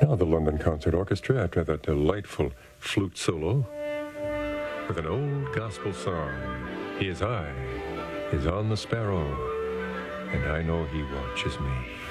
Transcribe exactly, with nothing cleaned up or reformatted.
Now the London Concert Orchestra, after that delightful flute solo, with an old gospel song. He is high, is on the sparrow, and I know he watches me.